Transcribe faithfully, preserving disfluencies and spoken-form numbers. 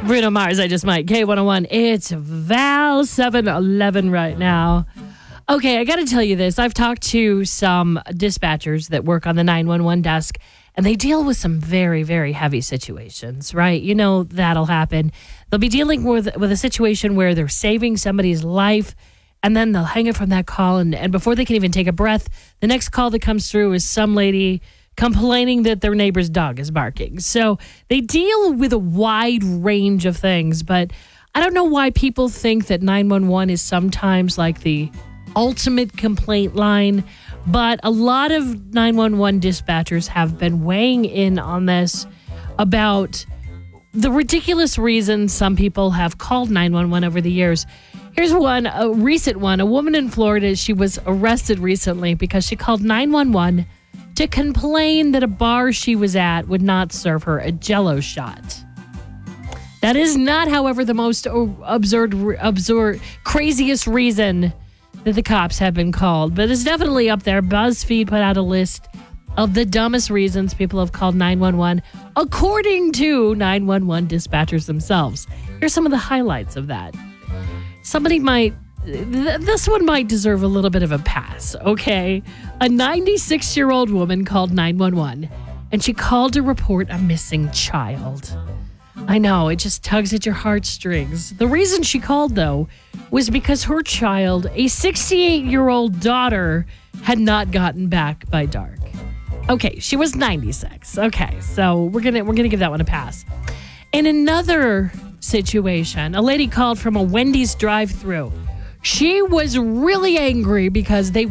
Bruno Mars, I Just Might. K one oh one. It's Val seven eleven right now. Okay, I got to tell you this. I've talked to some dispatchers that work on the nine one one desk, and they deal with some very, very heavy situations, right? You know, that'll happen. They'll be dealing with, with a situation where they're saving somebody's life, and then they'll hang up from that call, and, and before they can even take a breath, the next call that comes through is some lady complaining that their neighbor's dog is barking. So they deal with a wide range of things, but I don't know why people think that nine one one is sometimes like the ultimate complaint line, but a lot of nine one one dispatchers have been weighing in on this about the ridiculous reasons some people have called nine one one over the years. Here's one, a recent one. A woman in Florida, she was arrested recently because she called nine one one to complain that a bar she was at would not serve her a Jell-O shot. That is not, however, the most absurd, absurd, craziest reason that the cops have been called, but it's definitely up there. BuzzFeed put out a list of the dumbest reasons people have called nine one one, according to nine one one dispatchers themselves. Here's some of the highlights of that. Somebody might, th- this one might deserve a little bit of a pass, okay? A ninety-six-year-old woman called nine one one, and she called to report a missing child. I know, it just tugs at your heartstrings. The reason she called, though, was because her child, a sixty-eight-year-old daughter, had not gotten back by dark. Okay, she was ninety-six. Okay, so we're gonna we're gonna give that one a pass. In another situation, a lady called from a Wendy's drive-thru. She was really angry because they